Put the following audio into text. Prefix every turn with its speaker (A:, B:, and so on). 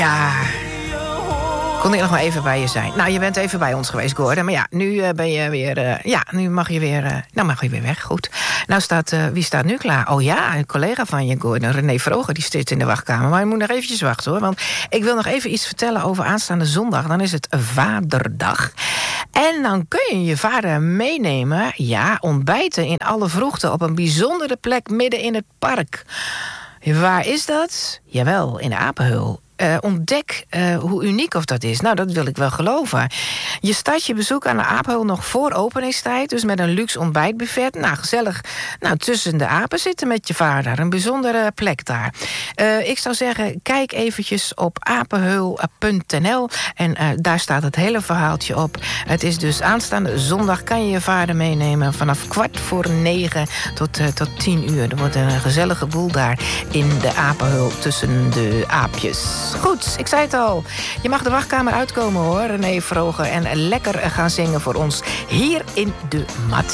A: Ja, kon ik nog maar even bij je zijn. Nou, je bent even bij ons geweest, Gordon. Maar ja, nu ben je weer... nu mag je weer... mag je weer weg, goed. Nou wie staat nu klaar? Oh ja, een collega van je, Gordon, René Vroger, die zit in de wachtkamer. Maar je moet nog eventjes wachten, hoor. Want ik wil nog even iets vertellen over aanstaande zondag. Dan is het Vaderdag. En dan kun je vader meenemen... ontbijten in alle vroegte op een bijzondere plek midden in het park. Waar is dat? Jawel, in de Apenheul. Ontdek hoe uniek of dat is. Nou, dat wil ik wel geloven. Je start je bezoek aan de Apenheul nog voor openingstijd. Dus met een luxe ontbijtbuffet. Nou, gezellig tussen de apen zitten met je vader. Een bijzondere plek daar. Ik zou zeggen, kijk eventjes op apenheul.nl. En daar staat het hele verhaaltje op. Het is dus aanstaande zondag kan je vader meenemen. Vanaf 8:45 tot 10 uur. Er wordt een gezellige boel daar in de Apenheul tussen de aapjes. Goed, ik zei het al. Je mag de wachtkamer uitkomen, hoor, René Vroger. En lekker gaan zingen voor ons hier in de Mat.